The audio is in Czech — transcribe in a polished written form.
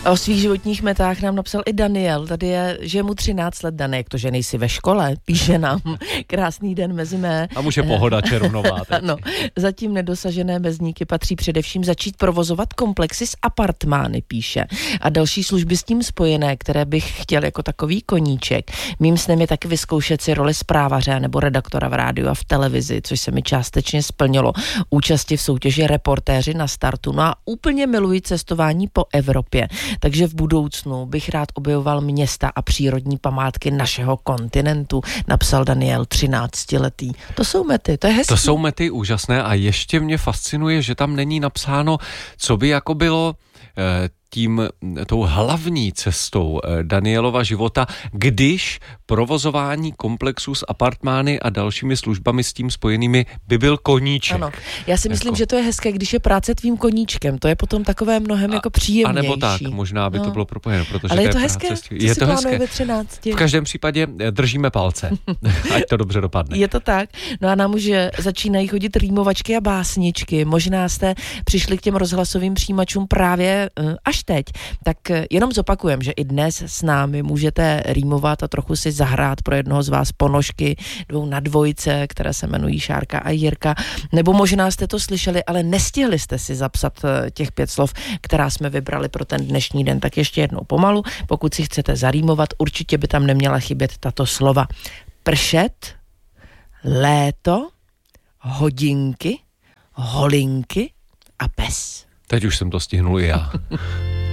O svých životních metách nám napsal i Daniel. Tady je, že je mu 13 let. Danek, to, že nejsi ve škole, píše nám. Krásný den mezi mé. A může pohoda červnová. No, zatím nedosažené mezníky patří především začít provozovat komplexy s apartmány, píše. A další služby s tím spojené, které bych chtěl jako takový koníček. Mým snem je taky vyzkoušet si roli zprávaře nebo redaktora v rádiu a v televizi, což se mi částečně splnilo. Účasti v soutěži Reportéři na startu. No a úplně miluji cestování po Evropě. Takže v budoucnu bych rád objevoval města a přírodní památky našeho kontinentu, napsal Daniel, 13letý. To jsou mety, to je hezký. To jsou mety úžasné a ještě mě fascinuje, že tam není napsáno, co by jako bylo tou hlavní cestou Danielova života, když provozování komplexu s apartmány a dalšími službami s tím spojenými by byl koníček. Ano, já si myslím, že to je hezké, když je práce tvým koníčkem, to je potom takové mnohem jako příjemnější. A nebo tak, možná by to bylo propojeno, protože ale je to hezké, je to hezké. Ve 13. V každém případě držíme palce, ať to dobře dopadne. Je to tak, no a nám už začínají chodit rýmovačky a básničky, možná jste přišli k těm rozhlasovým přijímačům právě až teď, tak jenom zopakujem, že i dnes s námi můžete rýmovat a trochu si zahrát pro jednoho z vás ponožky 2 na 2, které se jmenují Šárka a Jirka, nebo možná jste to slyšeli, ale nestihli jste si zapsat těch 5 slov, která jsme vybrali pro ten dnešní den, tak ještě jednou pomalu, pokud si chcete zarýmovat, určitě by tam neměla chybět tato slova. Pršet, léto, hodinky, holinky a pes. Teď už jsem to stihnul i já.